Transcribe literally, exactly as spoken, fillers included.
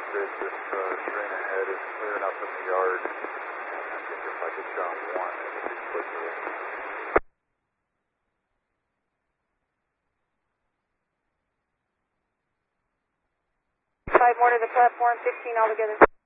Bridge, this uh, train ahead is clearing up in the yard. And I think if I get you on one, it would be quicker. Five more to the platform, fifteen altogether.